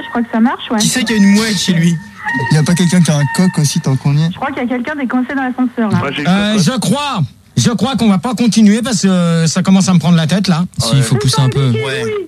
je crois que ça marche, ouais. Qui c'est qui a une mouette chez lui? Il n'y a pas quelqu'un qui a un coq aussi tant qu'on y est? Je crois qu'il y a quelqu'un décoincé dans l'ascenseur, là. Je crois qu'on va pas continuer parce que ça commence à me prendre la tête, là. Si, il faut pousser un peu.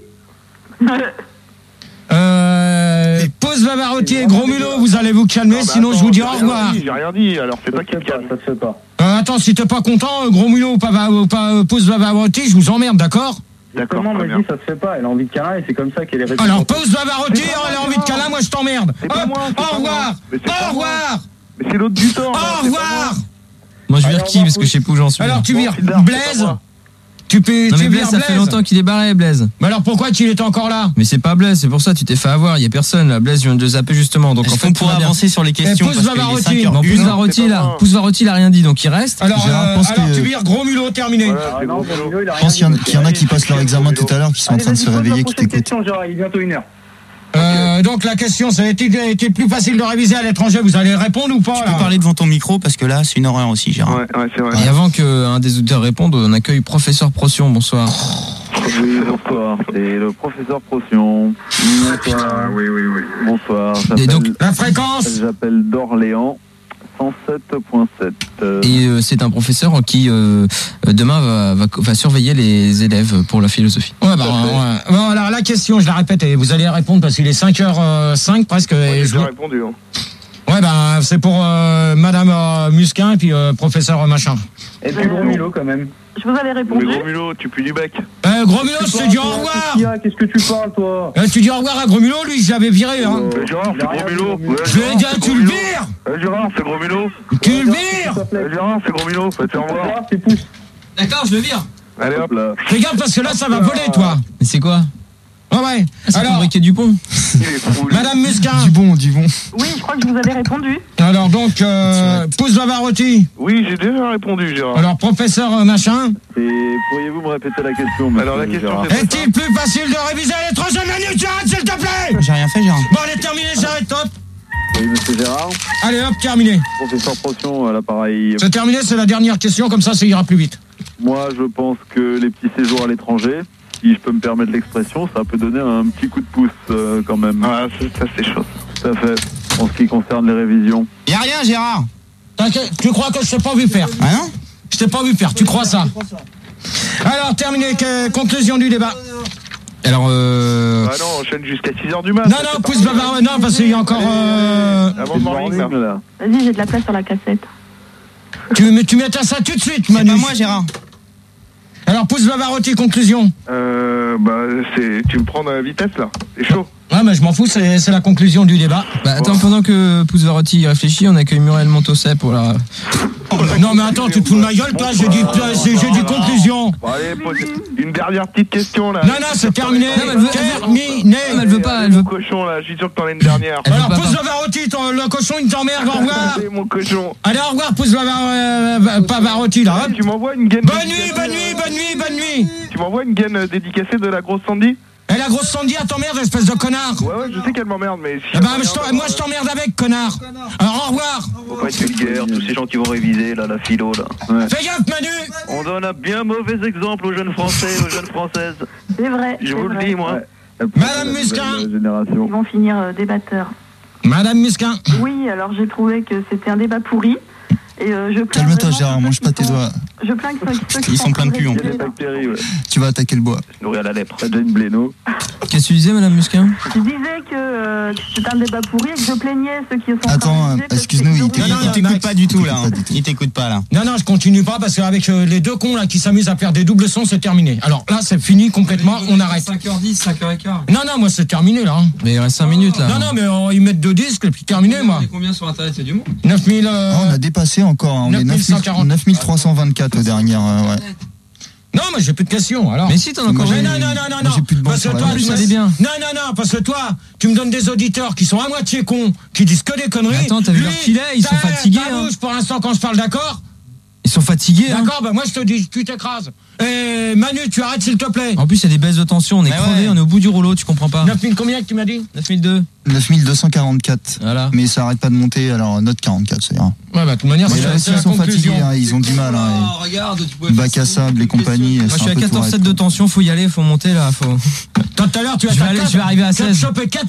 Pause Bavarotti et Gros Mulot, vous allez vous calmer, sinon je vous dis au revoir. J'ai rien dit, alors c'est pas quelqu'un. Ça se fait pas. Attends, si t'es pas content, Gros Mulot ou pas Pause Bavarotti, je vous emmerde, d'accord? D'accord, Comment m'a dit ça se fait pas, elle a envie de câlin et c'est comme ça qu'elle est répétée. Alors Pause Bavarotti, elle a envie de câlin, moi je t'emmerde. Au revoir. Au revoir. Mais c'est l'autre du temps. Au revoir. Moi je vire qui parce que je sais plus où j'en suis. Alors tu vires Blaise. Non mais Blaise, ça fait longtemps qu'il est barré, Blaise. Mais alors pourquoi tu étais encore là? Mais c'est pas Blaise, c'est pour ça, tu t'es fait avoir, il y a personne là. Blaise vient de zapper justement. Donc en fait, on pourra avancer sur les questions. Pousse Bavarotti. Non, Pousse Varotti, il a rien dit, donc il reste. Alors tu vires Gros Mulot, terminé. Je pense qu'il y en a qui passent leur examen tout à l'heure, qui sont en train de se réveiller, qui t'écoutent. Il est bientôt 1h. Donc la question, ça a été plus facile de réviser à l'étranger, vous allez répondre ou pas? Tu peux parler devant ton micro parce que là c'est une horreur aussi, Gérard. Ouais, c'est vrai. Et avant qu'un des auditeurs réponde, on accueille Professeur Procyon, bonsoir. Oui, bonsoir, c'est le professeur Procyon. Bonsoir. Oui. Bonsoir. Et donc la fréquence? J'appelle d'Orléans. 107.7. Et c'est un professeur qui demain va surveiller les élèves pour la philosophie. Ouais. Bon, alors la question, je la répète et vous allez répondre parce qu'il est 5h05 presque. J'ai déjà répondu. Ouais, c'est pour Madame Musquin et puis professeur machin. Et puis Gros Mulot quand même. Je vous avais répondu. Mais Gros Mulot, tu pues du bec. Gros Mulot, je te dis au revoir. Qu'est-ce que tu parles, toi? Tu dis au revoir à Gros Mulot, lui, je l'avais viré. Hein. Gérard, c'est Gros Mulot. Je lui ai dit, tu le vires. Gérard, c'est Gros Mulot. Tu le vires. Gérard, c'est Gros Mulot. Faites au revoir. C'est pouce. D'accord, je le vire. Allez hop là. Regarde, parce que là, ça va voler, toi. Mais c'est quoi? Ouais. C'est Alors, Briquet Dupont. Il est fou. Madame Musquin. Du bon. Oui, je crois que je vous avais répondu. Alors donc, Pousse Bavarotti. Oui, j'ai déjà répondu, Gérard. Alors, professeur machin. Pourriez-vous me répéter la question, monsieur? Alors la question, c'est Est-il plus facile de réviser à l'étranger? Manu, tu arrêtes, s'il te plaît. J'ai rien fait, Gérard. Bon, allez, terminé, j'arrête, top. Oui, monsieur Gérard. Allez, hop, terminé. Professeur Procyon, à l'appareil. C'est terminé, c'est la dernière question, comme ça ira plus vite. Moi, je pense que les petits séjours à l'étranger, si je peux me permettre l'expression, ça peut donner un petit coup de pouce quand même. Ah, ça c'est chaud. Tout à fait. En ce qui concerne les révisions. Y'a rien, Gérard. Tu crois que je t'ai pas vu faire? Ah non? Je t'ai pas vu faire, tu crois ça? Alors, terminé, conclusion du débat. Alors Ah non, on enchaîne jusqu'à 6h du mat. Non, pousse Bavarotti, non, parce qu'il y a encore... Avant le morning, là. Vas-y, j'ai de la place sur la cassette. Tu mets ça tout de suite, Manu. C'est pas moi, Gérard. Alors, pousse Bavarotti, conclusion. Tu me prends dans la vitesse, là. C'est chaud. Ouais, mais je m'en fous, c'est la conclusion du débat. Attends, pendant que Pousse Varotti réfléchit, on accueille Muriel Montosset pour la... Non, mais attends, tu te fous de ma gueule, toi? J'ai dit conclusion. Bon, allez, une dernière petite question, là. Non, c'est terminé. Terminé. Elle veut pas. Mon cochon, là, je suis sûr que t'en as une dernière. Alors, pousse Bavarotti, le cochon, il t'emmerde, au revoir. Allez, mon cochon. Allez, au revoir, pousse Bavarotti, là. Tu m'envoies une gaine. Bonne nuit. Tu m'envoies une gaine dédicacée de la grosse Sandy? Et la grosse Sandy, elle t'emmerde, espèce de connard. Ouais, je sais qu'elle m'emmerde, mais... moi, je t'emmerde avec, connard. Alors, au revoir. Faut pas être vulgaire, tous ces gens qui vont réviser, là, la philo, là. Ouais. Fais gaffe, Manu. On donne un bien mauvais exemple aux jeunes Français, aux jeunes Françaises. C'est vrai. Je vous le dis, moi. Ouais. Madame Musquin. Ils vont finir débatteurs. Madame Musquin. Oui, alors j'ai trouvé que c'était un débat pourri. Et je plains. Calme-toi, Gérard, mange pas tes doigts. Je plains que ceux qui Ils sont pleins de cul, en plus. Tu vas attaquer le bois. Nourrir à la lèpre. T'as déjà une bléno. Qu'est-ce que tu disais, Madame Musquin? Je disais que c'est un débat pourri et que je plaignais ceux qui sont... Attends, excuse-nous, il t'écoute pas du tout, là. Il t'écoute pas, là. Non, je continue pas parce qu'avec les deux cons là qui s'amusent à faire des doubles sons, c'est terminé. Alors là, c'est fini complètement, on arrête. 5h10, 5h15. Non, moi c'est terminé là. Mais il reste 5 minutes là. Non, mais ils mettent 2 disques et puis terminé, moi. Combien sur internet, c'est du monde? 9000. On a dépassé encore, on est 9324 aux dernières. Ouais. Non, mais j'ai plus de questions. Alors. Mais si, t'en as encore. Non. J'ai plus de parce que toi, bien. Non, parce que toi, tu me donnes des auditeurs qui sont à moitié cons, qui disent que des conneries. Mais attends, t'as vu leur filet, ils sont fatigués. Bouge pour l'instant quand je parle, d'accord? Ils sont fatigués. D'accord, moi je te dis, tu t'écrases. Et Manu, tu arrêtes s'il te plaît. En plus, il y a des baisses de tension, on est crevés, on est au bout du rouleau, tu comprends pas. 9000 combien que tu m'as dit? 9002. 9244. Voilà. Mais ça arrête pas de monter, alors note 44, c'est ira. Ouais, de toute manière, c'est la conclusion. Ils sont fatigués, ils ont du mal. Regarde, tu pouvais bac à sable et compagnie. Moi, je suis à 14,7 de tension, faut y aller, faut monter là. Tout à l'heure, tu vas je vais arriver à 16.